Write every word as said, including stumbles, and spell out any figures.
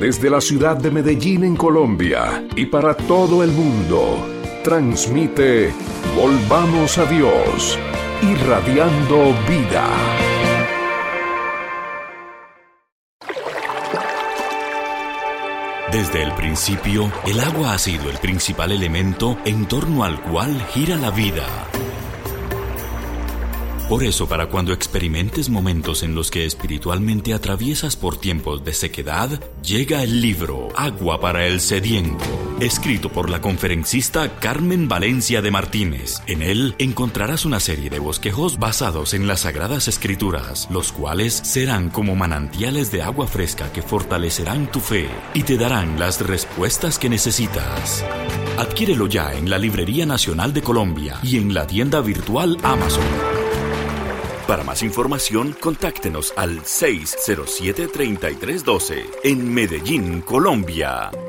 desde la ciudad de Medellín en Colombia y para todo el mundo, transmite Volvamos a Dios, irradiando vida. Desde el principio, el agua ha sido el principal elemento en torno al cual gira la vida. Por eso, para cuando experimentes momentos en los que espiritualmente atraviesas por tiempos de sequedad, llega el libro Agua para el Sediento, escrito por la conferencista Carmen Valencia de Martínez. En él encontrarás una serie de bosquejos basados en las Sagradas Escrituras, los cuales serán como manantiales de agua fresca que fortalecerán tu fe y te darán las respuestas que necesitas. Adquiérelo ya en la Librería Nacional de Colombia y en la tienda virtual Amazon. Para más información, contáctenos al seis cero siete, treinta y tres doce en Medellín, Colombia.